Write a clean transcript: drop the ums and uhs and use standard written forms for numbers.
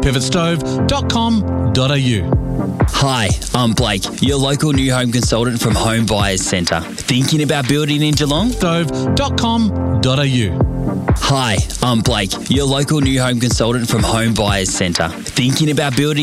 pivotstove.com.au. Hi, I'm Blake, your local new home consultant from Home Buyers Centre. Thinking about building in Geelong? Stove.com.au. Hi, I'm Blake, your local new home consultant from Home Buyers Centre. Thinking about building